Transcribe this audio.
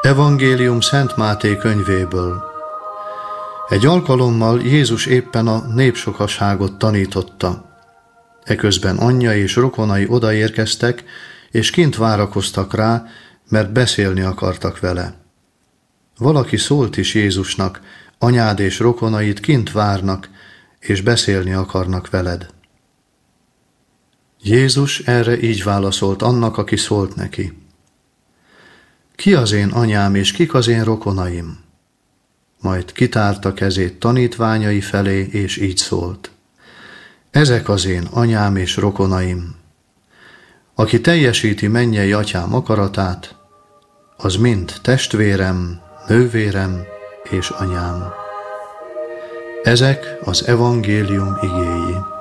Evangélium Szent Máté könyvéből. Egy alkalommal Jézus éppen a népsokaságot tanította. Eközben anyja és rokonai odaérkeztek, és kint várakoztak rá, mert beszélni akartak vele. Valaki szólt is Jézusnak: anyád és rokonaid kint várnak, és beszélni akarnak veled. Jézus erre így válaszolt annak, aki szólt neki: ki az én anyám, és kik az én rokonaim? Majd kitárta kezét tanítványai felé, és így szólt: ezek az én anyám és rokonaim. Aki teljesíti mennyei atyám akaratát, az mind testvérem, nővérem és anyám. Ezek az evangélium igéi.